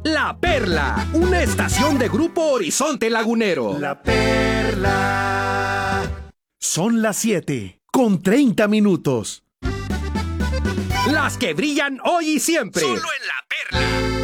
La Perla, una estación de Grupo Horizonte Lagunero. La Perla. Son las 7:30. Las que brillan hoy y siempre. Solo en La Perla.